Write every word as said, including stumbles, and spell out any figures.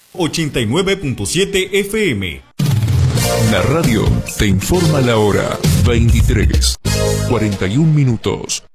ochenta y nueve punto siete F M. La radio te informa la hora. veintitrés, cuarenta y un minutos.